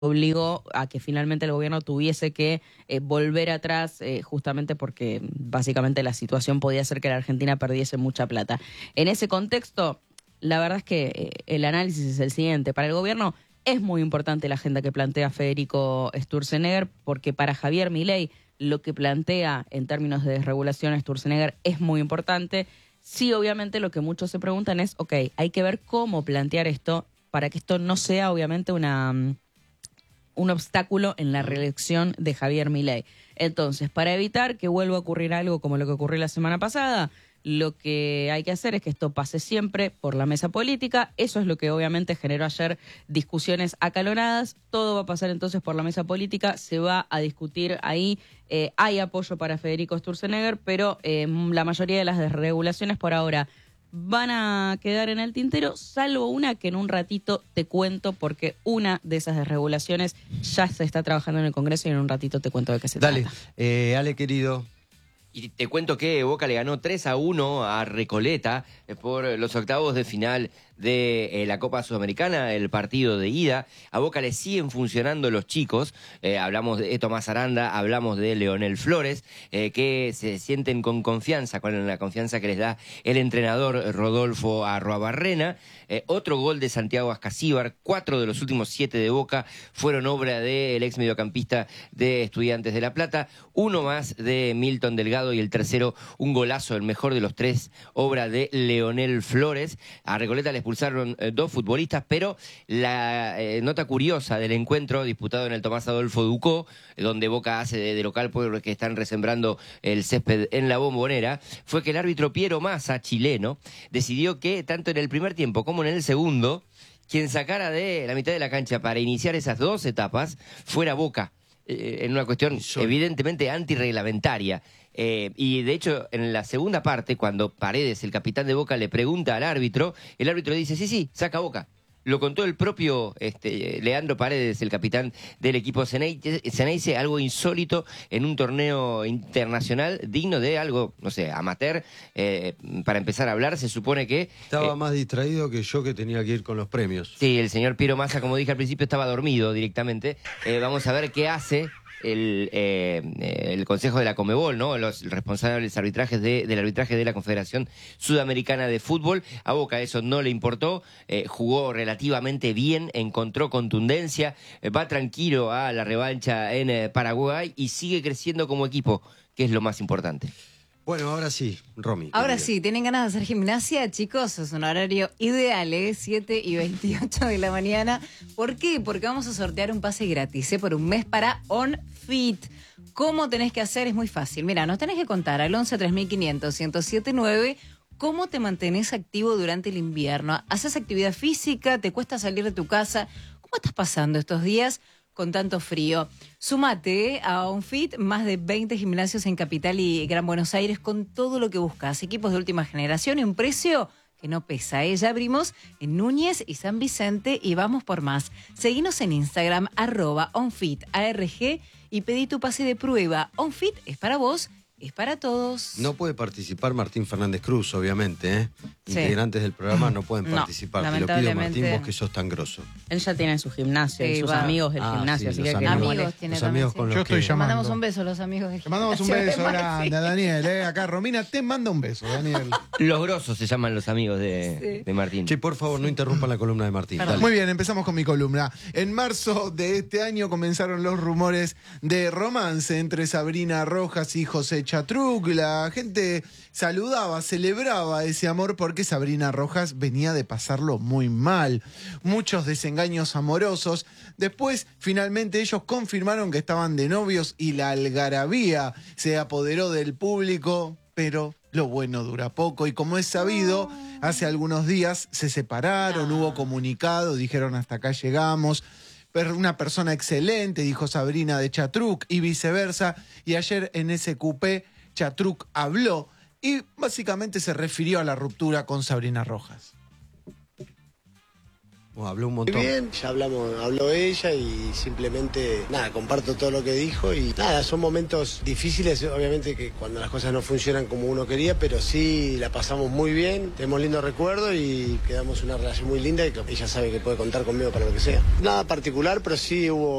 obligó a que finalmente el gobierno tuviese que volver atrás justamente porque básicamente la situación podía hacer que la Argentina perdiese mucha plata. En ese contexto, la verdad es que el análisis es el siguiente. Para el gobierno es muy importante la agenda que plantea Federico Sturzenegger, porque para Javier Milei lo que plantea en términos de desregulación Sturzenegger es muy importante. Sí, obviamente lo que muchos se preguntan es, ok, hay que ver cómo plantear esto para que esto no sea obviamente un obstáculo en la reelección de Javier Milei. Entonces, para evitar que vuelva a ocurrir algo como lo que ocurrió la semana pasada, lo que hay que hacer es que esto pase siempre por la mesa política. Eso es lo que obviamente generó ayer discusiones acaloradas. Todo va a pasar entonces por la mesa política, se va a discutir ahí. Hay apoyo para Federico Sturzenegger, pero la mayoría de las desregulaciones por ahora van a quedar en el tintero, salvo una que en un ratito te cuento, porque una de esas desregulaciones ya se está trabajando en el Congreso y en un ratito te cuento de qué se trata. Dale, Ale, querido. Y te cuento que Boca le ganó 3-1 a Recoleta por los octavos de final de la Copa Sudamericana, el partido de ida. A Boca le siguen funcionando los chicos. Hablamos de Tomás Aranda, hablamos de Leonel Flores, que se sienten con confianza, con la confianza que les da el entrenador Rodolfo Arruabarrena. Otro gol de Santiago Ascasíbar. 4 de los últimos 7 de Boca fueron obra del ex mediocampista de Estudiantes de La Plata. Uno más de Milton Delgado y el tercero, un golazo, el mejor de los 3, obra de Leonel Flores. A Recoleta le expulsaron 2 futbolistas, pero la nota curiosa del encuentro disputado en el Tomás Adolfo Ducó, donde Boca hace de local porque están resembrando el césped en la Bombonera, fue que el árbitro Piero Massa, chileno, decidió que tanto en el primer tiempo como en el segundo, quien sacara de la mitad de la cancha para iniciar esas 2 etapas fuera Boca, en una cuestión evidentemente antirreglamentaria. Y de hecho, en la segunda parte, cuando Paredes, el capitán de Boca, le pregunta al árbitro, el árbitro dice, sí, saca Boca. Lo contó el propio Leandro Paredes, el capitán del equipo Ceneice, algo insólito en un torneo internacional, digno de algo, no sé, amateur. Para empezar a hablar, se supone que... Estaba más distraído que yo, que tenía que ir con los premios. Sí, el señor Piero Massa, como dije al principio, estaba dormido directamente. Vamos a ver qué hace el Consejo de la Conmebol, ¿no? Los responsables del arbitraje de la Confederación Sudamericana de Fútbol. A Boca eso no le importó, jugó relativamente bien, encontró contundencia, va tranquilo a la revancha en Paraguay y sigue creciendo como equipo, que es lo más importante. Bueno, ahora sí, Romy. Ahora sí, ¿tienen ganas de hacer gimnasia, chicos? Es un horario ideal, 7:28 de la mañana. ¿Por qué? Porque vamos a sortear un pase gratis, por un mes para OnFit. ¿Cómo tenés que hacer? Es muy fácil. Mira, nos tenés que contar al 11 3500 1079 cómo te mantenés activo durante el invierno. ¿Haces actividad física? ¿Te cuesta salir de tu casa? ¿Cómo estás pasando estos días con tanto frío? Sumate a OnFit, más de 20 gimnasios en Capital y Gran Buenos Aires con todo lo que buscas. Equipos de última generación y un precio que no pesa. Ya abrimos en Núñez y San Vicente y vamos por más. Seguinos en Instagram, @OnFitARG, y pedí tu pase de prueba. OnFit es para vos, es para todos. No puede participar Martín Fernández Cruz, obviamente, ¿eh? Sí. Integrantes del programa no pueden participar. Te lo pido, Martín, vos que sos tan grosso. Él ya tiene su gimnasio y Sí, sus va. amigos del gimnasio, sí, así que los no amigos. Amigos tiene Los también, amigos sí. con Yo los estoy que... Le llamando. mandamos un beso a los amigos de Te mandamos un gimnasio beso de grande, Maxi. Daniel. Acá Romina te manda un beso, Daniel. Los grosos se llaman los amigos de Martín. Che, por favor, no interrumpan la columna de Martín. Perdón. Dale. Muy bien, empezamos con mi columna. En marzo de este año comenzaron los rumores de romance entre Sabrina Rojas y José Chatruc. La gente saludaba, celebraba ese amor porque Sabrina Rojas venía de pasarlo muy mal. Muchos desengaños amorosos. Después, finalmente, ellos confirmaron que estaban de novios y la algarabía se apoderó del público, pero lo bueno dura poco. Y como es sabido, hace algunos días se separaron, hubo comunicado, dijeron hasta acá llegamos. Pero una persona excelente, dijo Sabrina de Chatruc, y viceversa. Y ayer en ese cupé, Chatruc habló y básicamente se refirió a la ruptura con Sabrina Rojas. Habló un montón. Muy bien, ya habló ella y simplemente, nada, comparto todo lo que dijo y nada, son momentos difíciles, obviamente que cuando las cosas no funcionan como uno quería, pero sí la pasamos muy bien, tenemos lindos recuerdos y quedamos una relación muy linda y ella sabe que puede contar conmigo para lo que sea. Nada particular, pero sí hubo